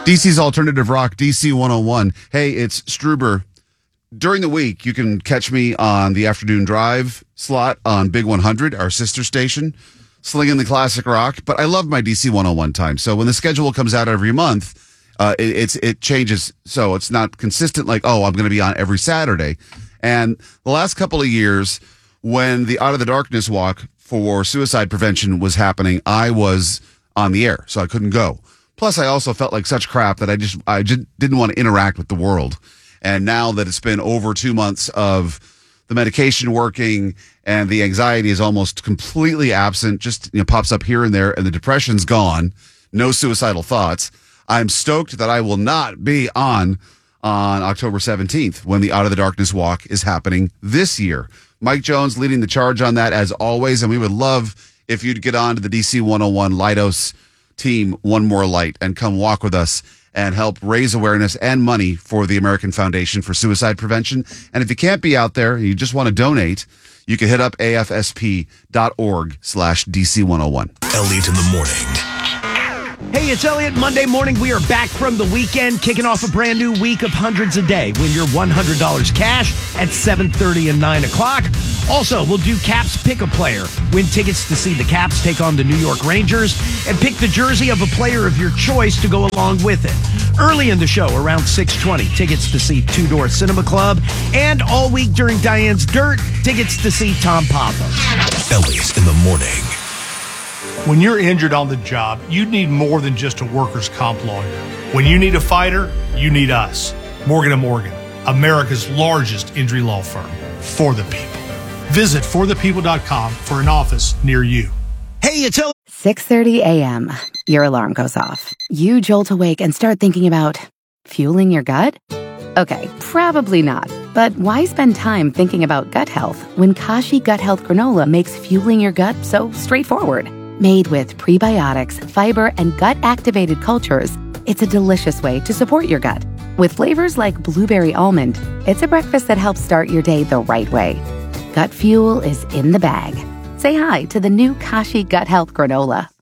DC's Alternative Rock, DC 101. Hey, it's Struber. During the week, you can catch me on the afternoon drive slot on Big 100, our sister station, slinging the classic rock. But I love my DC 101 time. So when the schedule comes out every month, it changes. So it's not consistent like, oh, I'm going to be on every Saturday. And the last couple of years, when the Out of the Darkness walk for suicide prevention was happening, I was on the air, so I couldn't go. Plus, I also felt like such crap that I just didn't want to interact with the world. And now that it's been over 2 months of the medication working and the anxiety is almost completely absent, just pops up here and there, and the depression's gone, no suicidal thoughts, I'm stoked that I will not be on October 17th when the Out of the Darkness walk is happening this year. Mike Jones leading the charge on that as always, and we would love if you'd get on to the DC 101 Lighthouse team, One More Light, and come walk with us and help raise awareness and money for the American Foundation for Suicide Prevention. And if you can't be out there and you just want to donate, you can hit up afsp.org/DC101. Elliot in the morning. Hey, it's Elliot. Monday morning, we are back from the weekend, kicking off a brand new week of hundreds a day. Win your $100 cash at 7:30 and 9 o'clock. Also, we'll do Caps Pick a Player. Win tickets to see the Caps take on the New York Rangers and pick the jersey of a player of your choice to go along with it. Early in the show, around 6:20, tickets to see Two Door Cinema Club. And all week during Diane's Dirt, tickets to see Tom Papa. Elliot in the morning. When you're injured on the job, you need more than just a workers' comp lawyer. When you need a fighter, you need us. Morgan & Morgan, America's largest injury law firm. For the people. Visit forthepeople.com for an office near you. Hey, it's 6:30 a.m. Your alarm goes off. You jolt awake and start thinking about fueling your gut? Okay, probably not. But why spend time thinking about gut health when Kashi Gut Health Granola makes fueling your gut so straightforward? Made with prebiotics, fiber, and gut-activated cultures, it's a delicious way to support your gut. With flavors like blueberry almond, it's a breakfast that helps start your day the right way. Gut fuel is in the bag. Say hi to the new Kashi Gut Health Granola.